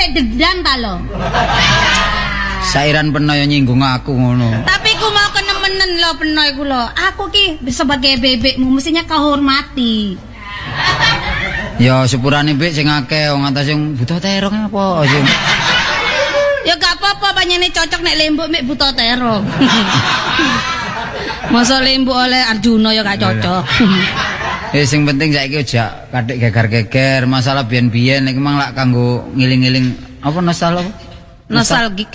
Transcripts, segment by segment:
nek dendam ta lho. Sairan peno yo nyinggung aku ngono. Tapi ku mau kenemenen lho peno iku lho. Aku ki sebagai bebekmu mestinya kau hormati. Ya sepurane mbek sing akeh wong atas sing buta terong apa sing. Ya gak apa-apa panjene cocok nek lembuk mek buta terong. Masa lembuk oleh Arjuna ya gak cocok. Sing penting saiki aja kathik geger-geger masalah biyen-biyen iki mang lak kanggo ngiling-ngiling apa nostalgia. Nostalgik.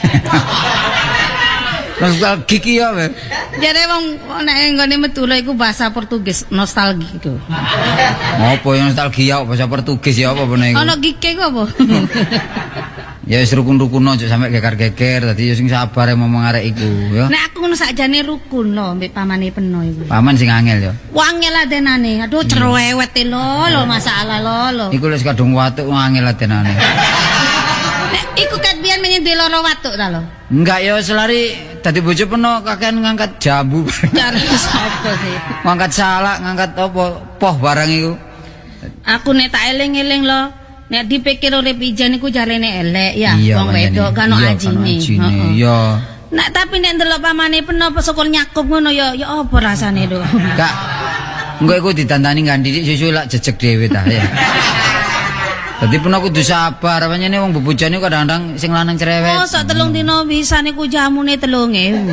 Nostalgik ya we. Jare wong nek nggone metu lho iku bahasa Portugis nostalgik iku. Apa yang nostalgia bahasa Portugis ya apa bener iku? Ono gike ku apa? Ya wis rukun-rukun aja sampe geger-geger dadi ya sing sabar ngomong arek iku ya. Nek aku ngono sakjane rukun lho mbek pamane peno iku. Paman sing angel ya. Wangel adenane. Aduh cerewet lho masalah lho. Iku wis kadung watuk angel adenane. Nek iku kat biyen menyendhi loro watuk ta lho. Enggak ya selari dadi bojo peno kakean ngangkat jambu. Cara sapa sih? Ngangkat salak, ngangkat apa poh barang iku. Aku nek tak eling-eling lho. Nek dipikir urip ijan iku jarene elek ya, wong wedok kan ono ajine. Iya. Nek tapi nek ndelok pamane peno sokol nyakup ngono ya apa rasane lho. Kak. Engko iku ditandani ngandhi susu lak jejeg dhewe ta ya. Dadi peno kudu sabar, pancene wong bebojane kadang-kadang sing lanang cerewet. Oh, sak 3 dina bisa niku jamune 3.000.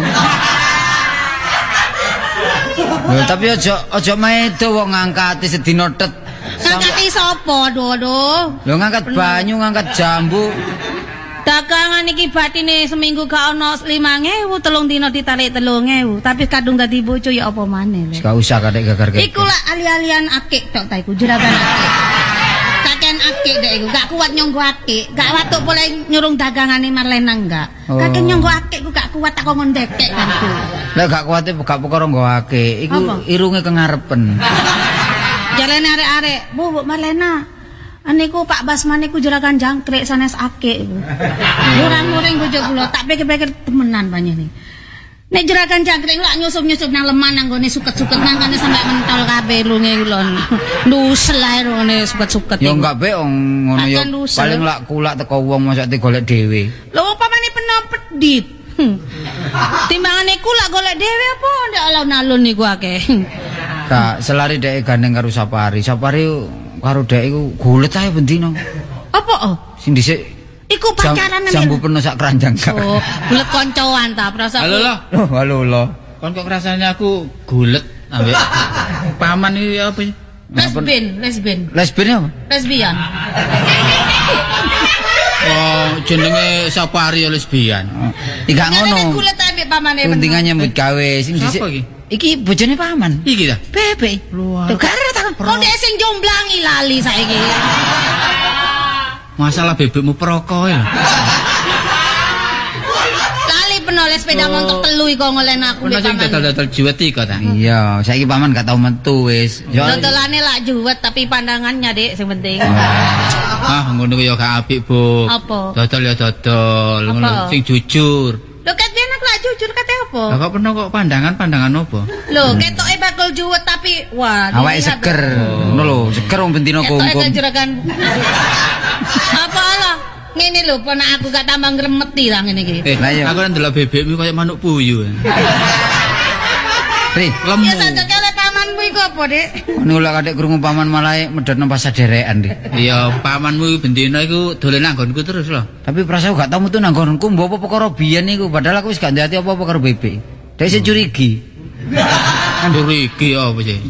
Lho tapi aja maedo wong ngangkati sedina tet. Ngangkat sapa aduh. Lho ngangkat banyu, ngangkat jambu. Dagangan iki batine seminggu gak ono 5.000, 3 dina ditarik 3.000. Tapi kadung dadi bojo ya apa maneh. Gak usah kadek gagar-gagar. Iku lah ali-alian akik tok ta iku juragan akik. Kakean akik dek iku, gak kuat nyonggo akik. Gak watuk boleh nyurung dagangane Marlena enggak. Kakean nyonggo akik ku gak kuat tak kon ndekek kan ku. Lah gak kuate gak perkara nggo akik. Iku irunge kengarepen. Jalane arek-arek, Bu Marlena. Aniku Pak Basman niku juragan jangkrik sanes akik iku. Murang-muring bojo kula, tak pikir-pikir temenan panjenengan. Nek juragan jangkrik lak nyusup-nyusup nang lemah nang gone suket-suket nang kene sampe mentol kabeh lunge kula. Ndusel ae ngene suket-suket. Ya enggak be ngono ya. Paling lak kulak teko wong mosok digolek dhewe. Lho pamane peno pedit. Timbangane kulak golek dhewe apa ndak alon-alon niku akeh. Kak, selari dek gandeng karo Sapari. Sapari karo dek iku gulet ae bendino. Apa? Sing dhisik iku pacaran jambu penuh sak keranjang. Oh, gulet koncoan ta, perasaan. Halo lo. Kon kok rasane aku gulet ambek paman iki apa iki? Lesbian apa? Lesbian. Oh, jenenge Sapari lesbian. Iki gak ngono. Nek gulet ambek pamane. Kuntingan nyambut gawe sing dhisik. Iki bojone paman. Iki ta? Bebek. Luar. Gara ta. Kok dhek sing jomblangi lali saiki. Masalah bebekmu perokok ya. Lali penoleh sepeda motor telu iku ngolen aku mbek paman. Nek dodol juwet iki ta? Iya, saiki paman gak tau metu wis. Dodolane lak juwet tapi pandangannya, Dik, sing penting. Ngono ya gak apik, Bu. Apa? Dodol ya dodol, ngono sing jujur. Lho ket yen aku lak jujur kate apa? Lah kok pernah kok pandangan apa? Lho, ketoke bakul juwet tapi wah, awake seger. Ngono lho, seger wong bendino kungkum. Juragan. Apa lah? Ngene lho, ponak aku gak tambah ngremeti lah ngene iki. Aku kan ndelok bebekmu kaya manuk puyuh. Ri, lemu. Ya sanjake oleh pamanmu iku apa, Dik? Ngono lak kadek krungu paman malah medhotno pas saderekan, Dik. Iya, pamanmu bendino iku dolen nang nggonku terus lho. Tapi prasane gak tau metu nang nggonku, mbok apa perkara biyen iku, padahal aku wis gak ndati apa-apa karo bebek. Dek sing curigi. Curigi apa sih?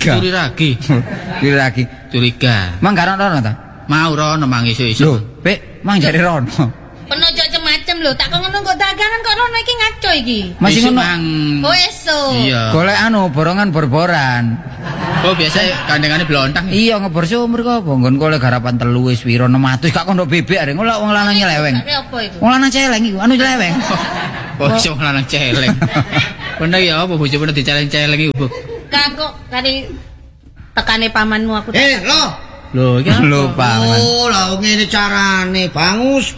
Curiga. Mang gak rono ta? Mau rono mang iso-iso. Lho, Pek, mang jare rono. Penojo macem lho, tak ngono kok dagangan kok rono iki ngaco iki. Masih ngono. Oh esuk. Iya. Golek borongan bor-boran. Oh biasa kandengane blontang. Iya ngebor sumur kok apa nggon golek garapan telu wis piro 600 gak kondo bebek arek ngono wong lanang nyeleweng. Apa iku? Wong lanang celeng iku, nyeleweng. Oh, wong lanang celeng. Bener ya apa bojo bener diceleng-celeng iku, Bu? Kok kari tekane pamanmu aku. Lho, iki lho paman. Oh, lha ngene carane, bangus.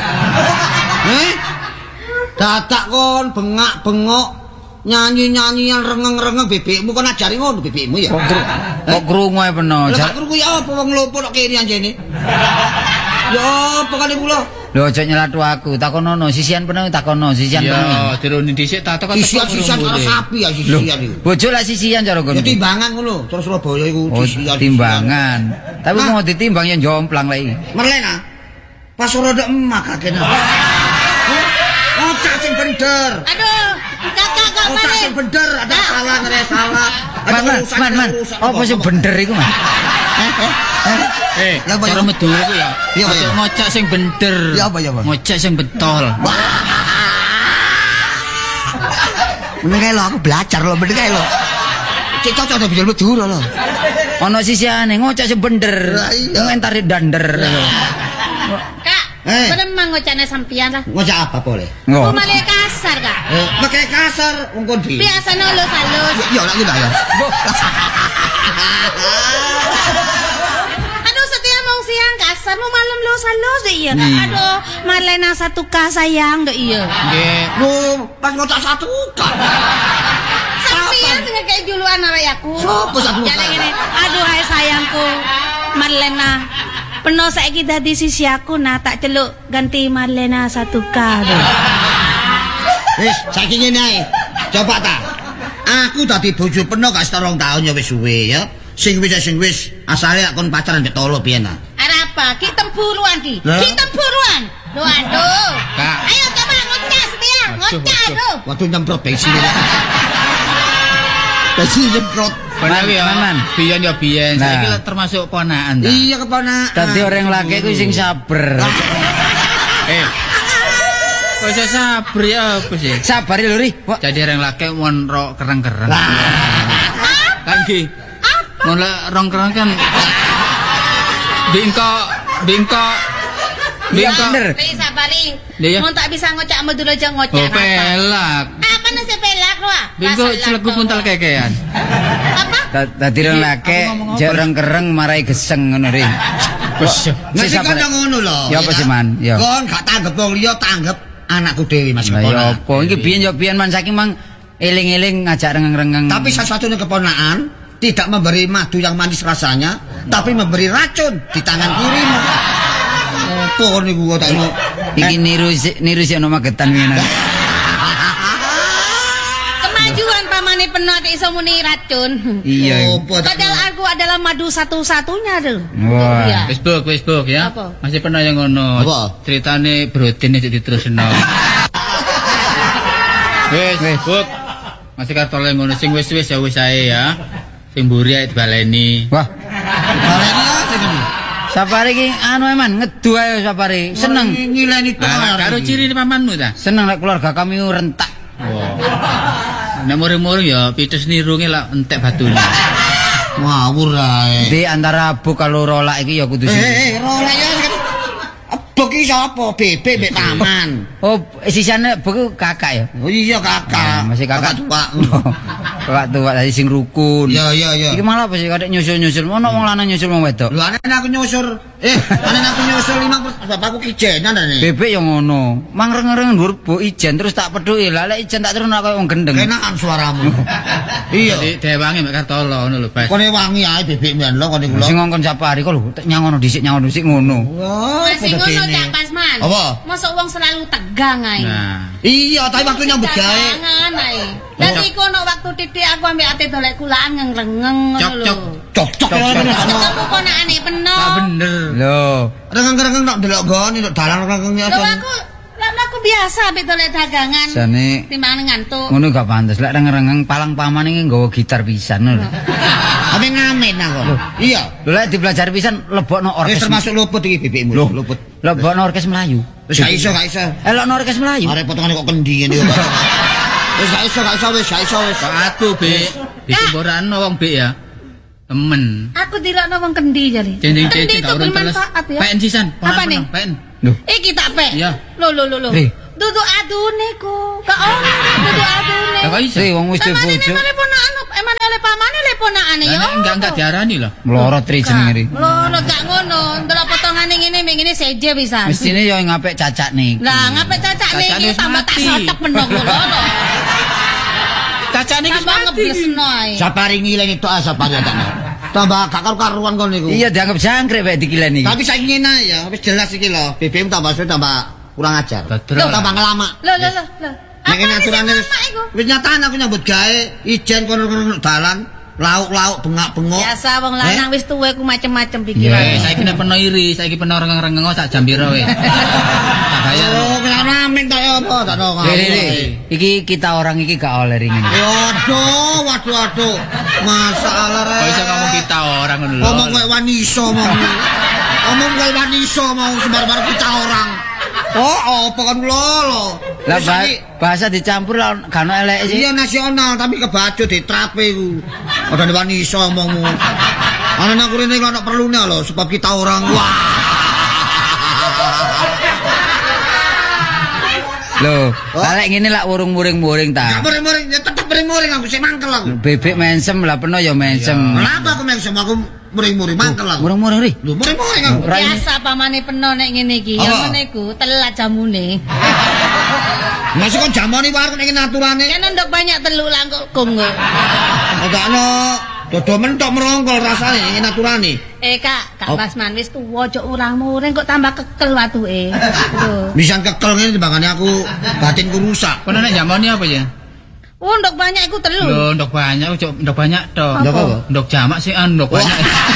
Dadak kon bengak-bengok nyanyi-nyanyian rengeng-rengeng bebekmu kon ajari ngono bebekmu ya. Kok krungu ae peno. Lah krungu ya apa wong lopo kok kene anjene. Ya apa kali kula? Lho aja nyelatu aku, takonono sisian penuh takono, sisian penuh. Ya, diruni dhisik tak teko Sisian karo sapi ya sisian iku. Bojo lah sisian cara Ya kono. timbangan ngono, terus Surabaya iku Oh, sisian. timbangan. Tapi mau ditimbang yang jomplang lagi. Merlena. Pas rada emak kakek. Ngocak sing bener. Aduh, kakak kok Ngocak balik. sing bener, ada salah ngene salah. Man. Apa sih bener iku, Man? Ya, apa, ya? cara medul iku ya. Ya, apa, ya? Ojo ngocak sing bener. Ya, apa, ya, apa? Ngocak sing betol. Bener kae lho, aku belajar lho, bener kae lho. Cek cocok ta bisa Madura lho. Ono sisiane ngocak sing bener. Lah, iya. Komentar dander. Kak, memang ngocane sampean lah. Ngocak apa boleh? Oh. Kok malah kasar, Kak? Pakai kasar wong kondi. Biasane halus-halus. Ya lak kita ya. Aduh, setia mau siang kasar, mau malam halus-halus deh iya. Aduh, Marlena 1K sayang deh iya. Nggih. Loh, pas ngocak 1K. Sampean sing kayak juluan arek aku. Sopo 1K? Jalan ngene. Aduh, hai sayangku. Marlena. Peno saiki dadi sisi aku nah tak celuk ganti Marlena 1K deh. Wis, saiki ngene ae. Coba ta. Aku dadi bojo peno gak setara tahun ya wis suwe ya. Sing wis asale kon pacaran mbek tolo piye ta? Arep apa? Ki tempuruan ki. Lah? Ki tempuruan. Loh aduh. Kak. Ayo coba ngocas dia. Ngocas aduh. Waduh nyemprot bensin. Bensin nyemprot. Bener ya, Man. Biyen ya biyen. Nah. Saiki termasuk ponakan ta. Iya keponakan. Dadi orang laki ku sing sabar. Kok iso sabar ya apa sih? Sabar lho, Ri. Jadi orang laki mon ro kereng-kereng. Kan ki. Mon rong kereng kan. Bingkok. Iya, bener. Li sabari. Iya. Mau tak bisa ngocak medul aja Oh, ngocak apa? pelak. Apa nasi pelak lo? Bingkok celegu puntal kekean. Apa? Dadi orang laki jek orang kereng marai geseng ngono, Ri. Wes. Nek Si sing sabar. kandha ngono lho. Ya apa sih, Man? Ya. Kon gak tanggep wong liya, tanggep anakku dhewe Mas Lah ya keponakan. apa? Iki biyen man saking mang eling-eling ngajak rengeng-rengeng. Tapi satu-satunya keponakan tidak memberi madu yang manis rasanya, tapi memberi racun di tangan kirimu. Apa niku kok tak iki niru si ono magetan ngene. Kemajuan pamane penuh ada iso muni racun. Iya. Apa tak Padahal aku adalah madu satu-satunya tuh. Wah. Iya. Facebook ya. Apa? Masih pernah yang ngono. Apa? Ceritane Brodin itu diterusno. Wes, Facebook. Masih kartole ngono sing wis ya wis ae ya. Sing mburi ae dibaleni. Wah, baleni sing ngene. sapare iki anu eman ngedu ae sapare. Seneng. Ngileni Lah karo ciri pamanmu ta. Seneng nek keluarga kami rentak. Nek muring-muring ya pites nirunge lak entek batune. Ngawur ae. Di antara abu kalau rolak iki ya kudu sini. Rolek ya sing Beki sapa? Bebek mek taman. Oh, sisane beku kakak ya. Oh iya kakak. Masih kakak tua. Kakak tua tadi sing rukun. Iya. Iki malah apa sih kadek nyusul-nyusul. Ono wong lanang nyusul wong wedok. Lho anen aku nyusur. Anen aku nyusur 5 bapakku kijenan ta nih. Bebek yang ngono. Mang reng-reng dhuwur bu ijen terus tak pedhuki. Lah lek ijen tak terus koyo wong gendeng. Kenakan suaramu. Iya. Jadi dewange mek kartolo ngono lho, Bas. Kone wangi ae bebek mbiyen lho kone kula. Sing ngongkon sapari kok lho nyangono dhisik ngono. Wah, Masih ngono Cak Pasman. Apa? Mosok wong selalu tegang ae. Nah, Iya, tapi waktu nyambut gawe. Tegangan ae. Dadi kono waktu titik aku ambek ate dolek kulaan ngrengeng ngono lho. Cok. Cok. Kamu ponakane peno. Tak bener. Lho, Rengeng-rengeng tok delok goni tok dalan rengengnya. Lho aku biasa ambek dolek dagangan. jane Timbang ngantuk. ngono gak pantes. Lek reng-rengeng palang paman iki nggawa gitar pisan lho. Ame ngamen aku. Iya. Lho lek dipelajari pisan lebokno Wis orkes. termasuk luput iki bebekmu. Lho. Luput. Lebokno orkes Melayu. Wis gak iso. Elokno orkes Melayu. Arek potongane kok kendi ngene kok. Wis gak iso wis. Satu Bek. Dikumborano wong Bek ya. Temen. Aku dilokno wong kendi jare. Cending Kendi cending itu bermanfaat ya. Pen sisan. Apa nih? Pen. Lho, Iki tak pe. Iya. Lho. Ri. Duduk adune ku. Gak ono duduk adune. Lah kok iso? si wong wis duwe Pamane bojo. emane ponakan, emane oleh pamane le ponakane ya. Lah nek enggak diarani lho. Mlorot tri jenenge ri. Lho gak ngono. Ndelok potongane ngene mek ngene seje pisan. Mestine yo ngapik cacak niki. Lah ngapain cacak Cacak niki wis tambah tak mati. sotek menong ngono. Cacane wis Tambah mati. ngeblesno ae. Sapari ngileni tok sapari tak. Tambah gak karu-karuan kon niku. Iya dianggap jangkrik bae dikileni. Tapi saiki ngene ya, wis jelas iki lho. BBM tambah suwe tambah kurang ajar. Betul. Tambah ngelamak. Loh. Nek ngene aturane wis nyataan aku nyambut gawe ijen kono dalan, lauk-lauk bengak-bengok. Biasa wong lanang wis tuwa ku macem-macem Ya, pikiran. saiki nek peno iri, saiki peno rengeng-rengeng sak jam piro we. Tak bayar. Oh, kena ramen tak apa tak ono. Iki kita orang iki gak oleh ringin. Waduh. Masalah Kok iso ngomong kita orang ngono lho. Ngomong koyo waniso mau. Ngomong koyo waniso mau sembar-bar kita orang. Oh, apa kan lho. Lah bahasa dicampur lah gak ono eleke sih. Iya nasional tapi kebacut ditrape iku. Padane waniso omongmu. Ana nang kurene kok ono perlune lho sebab kita orang. Wah. Loh, lek ngene lak urung-muring-muring ta. Gak muring-muring, ya tetep muring-muring aku sik mangkel aku. Bebek mensem lah peno ya mensem. Kenapa aku mensem aku muring-muring mangkel aku. Muring-muring ri. Lho muring-muring aku. Biasa pamane peno nek ngene iki, ya Apa? ngene iku telat jamune. Masih kon jamani warung nek aturane. Kan ndok banyak teluk langkung. Gak ono dodo mentok merongkol rasane nek aturane. Kak Basman wis tuwa ojo urang-muring kok tambah kekel watuke. Lho. Bisa kekel ngene timbangane aku batinku rusak. Kono nek jamoni apa ya? Oh, ndok banyak iku telu. Lho, ndok banyak, ndok banyak to. Ndok apa? Ndok jamak sih ndok banyak.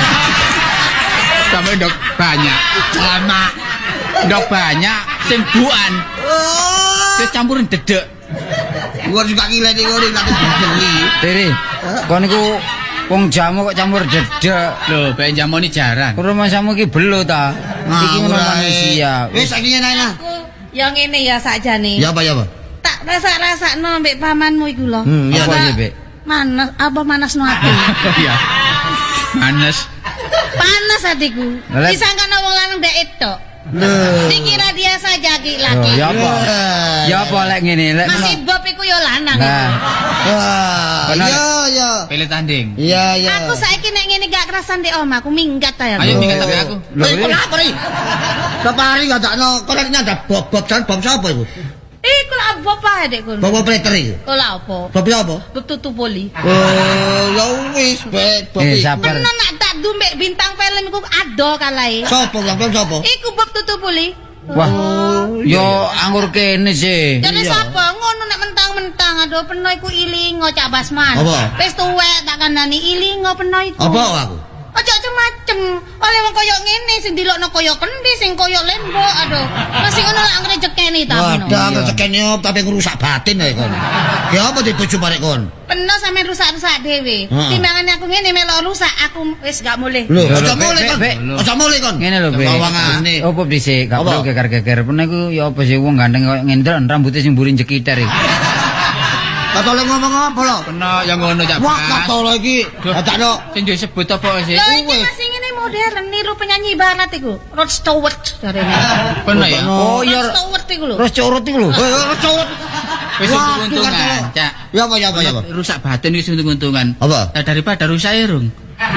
Sampai ndok banyak. Lama. Ndok banyak sing buan. Terus campurin dedek. Gua juga gila nih gua lagi beli. Riri. Kon niku wong jamu kok campur dedek. Lho, ben jamoni jarang. Rumah samu ki belo ta. Iki ngono manusia. Wis saiki ngene lah. Aku ya ngene ya sakjane. Ya apa? Tak rasa-rasakno mbek pamanmu iku lho. Iya, Apa Pak. sih, Bek? Manasno ati. Iya. Manes. Panas hatiku. Lah, Disangkano wong lanang dek tok. Lho. Dikira dia saja ki Oh, laki. ya apa? Ya apa lek ngene lek Masih Bob iku ya lanang. Nah, Wah, Benar. iya. Pilih tanding. Iya. Aku saiki nek ngene gak kerasan ndek omah, aku minggat ta ya. Ayo minggat tapi aku. Lho, kenapa ri? Sapa hari gak takno koreknya ada bob jan bom sapa iku? Iku lah Bob ae dek kono. Bob pleter iku. Ola apa? Bob apa? Bob tutu poli. Oh, ya wis, Bek. Bob iku. sabar. Tenan nak tak dumbek bintang film iku ado kalae. Sopo yang film sopo? Iku Bob tutu poli. wah. Yo anggur kene sih. Jadi sapa ngono nek mentang-mentang aduh peno iku ilingo Cak Basman. Apa? Wis tuwek tak kandhani ilingo peno iku. Apa aku? Aja macem-macem. Oleh wong koyo ngene sing dilokno koyo kendi sing koyo lembok aduh. Masih ngono lak ngrejekeni ta peno. Wadah, rezekine tapi ngerusak batin ae kon. Ya apa dibojo barek kon? Peno sampe rusak-rusak dhewe. Heeh. Timbangane aku ngene melok rusak aku wis gak mulih. Lho, Lho, aja Bek, mulai kon. Bek. Aja mulai kon. Ngene lho, Be. Bawangane. Apa dhisik gak Apa? perlu geger-geger. Pene iku ya apa sih wong gandeng koyo ngendel rambutnya sing mburi jekiter iki. Katole ngomong apa lho? Peno yang ngono Cak Wah, Bas. katole iki. Dadakno. Sing disebut apa sih? Lho iki masih ngene modern niru penyanyi barat iku. Rod Stewart jarene. Peno ya. Oh Rod iya. Stewart iku lho. Terus curut iku lho. Cowok. Wis Wah, untung-untungan, Cak. Ya apa? Rusak batin wis untung-untungan. Apa? Nah, daripada rusak irung.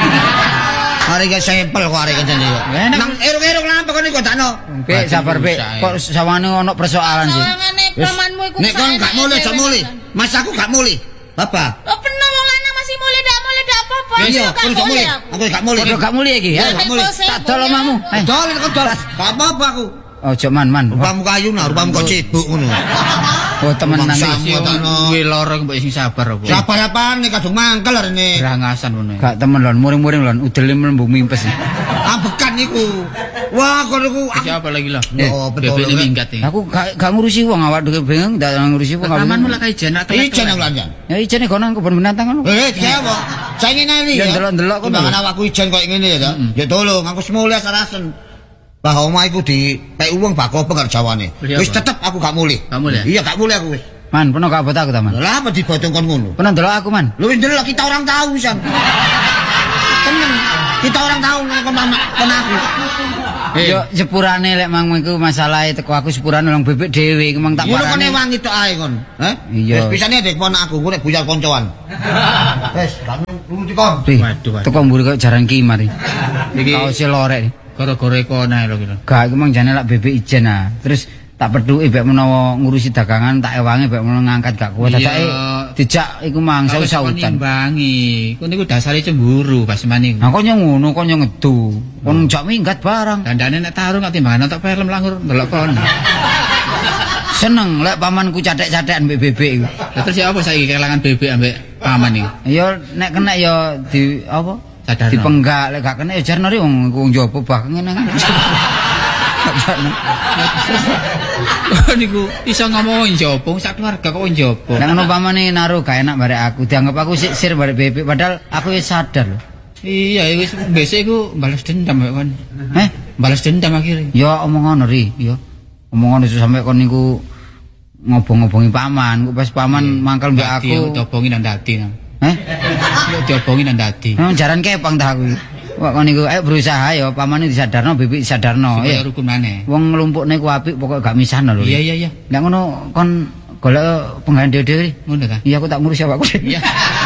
Hari ke sampel kok hari kene yo. Enak. Nang eruk-eruk lampe kon iku dakno. Be sabar Be. Kok sawangane ono persoalan sih. Sawangane pamanmu iku. Nek kon gak mulih, aja mulih. Mas aku gak mulih. Apa? Oh peno wong lanang masih mulih dak apa-apa. Iya, Gak kon gak mulih. Aku gak mulih. Padha gak mulih iki ya. Gak mulih. Tak dol omahmu. Dol kok dol. Gak apa-apa aku. Ojo man. Rupamu kayu nah, rupamu kok cibuk ngono. Oh temenan Bangsa. iki. Sing kuwi loro mbok sing sabar apa. Sabar apaan nek kadung mangkel rene. Berangasan ngono. Gak temen lon, muring-muring lon, udele mlembu mimpes. Ambekan iku. Wah, kon iku Siapa lagi lho? Oh, betul. Bebek minggat iki. Aku gak ngurusi wong awak dhewe bingung, gak ngurusi wong. Tamanmu lak ijen nak telat. ijen aku lanjan. Ya ijene kono kebon binatang kono. Dia apa? Saya ingin nari Ya, delok-delok kok. Timbangan awakku ijen kok ngene ya ta. Ya tolong aku semule sarasen. Bahwa omah iku di pek uang bako pengar jawane. Beli Wis apa? tetep aku gak mulih. Gak mulih? Iya gak mulih aku wis. Man, peno gak abot aku ta, Man. Lah apa dibodong kon ngono? Peno ndelok aku, Man. Lu wis ndelok kita orang tahu san. Temen. Kita orang tahu kon mama kon aku. Yo sepurane lek mang iku masalahe teko aku sepurane nang bebek dhewe iku mang tak Ngono kon parani. wangi tok ae kon. Hah? Iya. Wis pisane dek pon aku nek buyar koncoan. Wis, gak nuruti kon. Ri, Waduh. teko mburi kok jaran kimar iki. Iki Kaose lorek. gara-gara kono ae lho gitu. Gak iku mang jane lak bebek ijen ah. Terus tak peduki bek menawa ngurusi dagangan tak ewangi bek menawa ngangkat gak kuat Iya, dadake dijak iku mang sautan. Imbangi. Ku niku dasare cemburu pas mani. Nah kok ngono kok ngedu. Kon jak minggat barang. Dandane nek tarung kok timbangan nonton film langur ndelok kon. Seneng lek pamanku cathek-cathekan mbek bebek iku. Terus ya apa saiki kelangan bebek ambek paman iki? Ya nek kena ya di apa? Sadarno. Dipenggak lek gak kena ya jarno ri wong njaba bah ngene. Niku iso ngomong njaba sak keluarga kok njaba. Nek ngono pamane naruh gak enak barek aku dianggap aku sir barek bebek padahal aku wis sadar lho. Iya wis besok iku balas dendam kok kon. Balas dendam akhirnya. Ya omong ngono ri, ya. Omong ngono sampe kon niku ngobong-ngobongi paman, kok pas paman mangkel mbek aku diobongi nang dadi. Diobongi nang dadi. Jaran kepang ta aku. Kok kon niku ayo berusaha ya pamane disadarno bebek disadarno ya. Rukun maneh. Wong nglumpukne ku apik pokoke gak misahno lho. Iya. Nek ngono kon golek penggawean dhewe-dhewe. Ngono ta? Iya aku tak ngurus ya Pak. Iya.